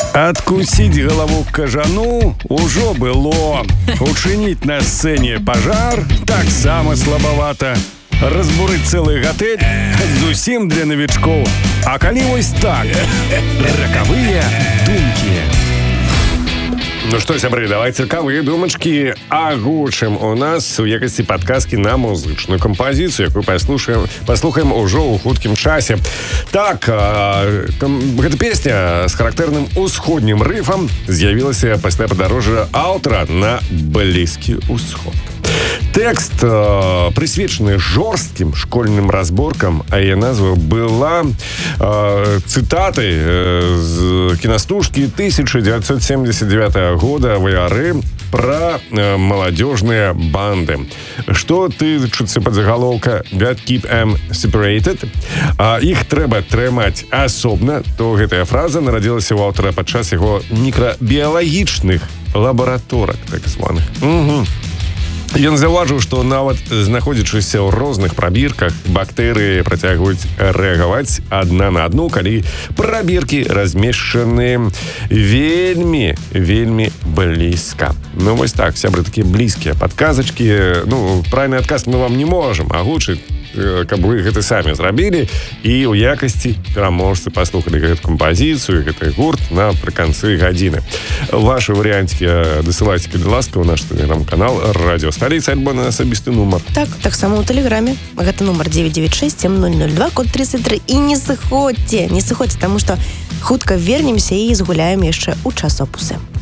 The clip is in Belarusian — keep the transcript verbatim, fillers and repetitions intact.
Адкусіць галаву кажану ўжо было. Учыніць на сцэне пажар таксама слабавата. Разбурыць цэлы гатэль зусім для навічкоў. А калі вось так, ракавыя думкі. Ну што, сябры, давайте цікавыя думачкі агучым у нас у якасці падказкі на музычную кампазіцыю, якую паслухаем, паслухаем ужо ў хуткім часе. Так, гэта песня з характэрным усходнім рыфам з'явілася пасля падарожжа аўтара на Блізкі ўсход. Тэкст э, прысвечаны жорсткім школьным разборкам, а яе назва была э, цытатай э, з кінастужкі тысяча девятьсот семьдесят девятого года «Ваяры» пра э, маладзёжныя банды. Што тычыцца падзагалоўка «Gotta keep em separated», а іх трэба трымаць асобна, то гэтая фраза нарадзілася ў аўтара падчас яго мікрабіялагічных лабараторак, так званых. Угу. Ён заўважыў, што нават знаходзячыся ў розных прабірках, бактэрыі працягваюць рэагаваць адна на адну, калі прабіркі размешчаны вельмі, вельмі блізка. Ну, вось так, сябры, такія блізкія падказачкі. Ну, правільны адказ мы вам не можам агучыць, каб вы гэта самі зрабілі і ў якасці пераможцы паслухалі гэту кампазіцыю, гэты гурт напрыканцы гадзіны. Вашы варыянтікі дасылайце, калі ласка, ў наш тэлеграм-канал Радіо Сталіца альбо на асабісты нумар. Так, таксама ў тэлеграме. Гэта нумар девять девять шесть семь ноль ноль два, код тридцать три. І не сыходзьце, не сыходзьце, таму што хутка вернемся і згуляем яшчэ ў часопусы.